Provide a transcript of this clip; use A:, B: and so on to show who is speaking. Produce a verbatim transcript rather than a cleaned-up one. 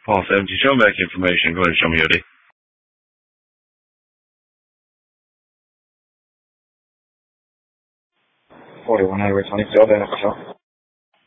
A: Paul seventy, show back information. Go ahead and show me O D. forty-one Highway twenty-two, identical show.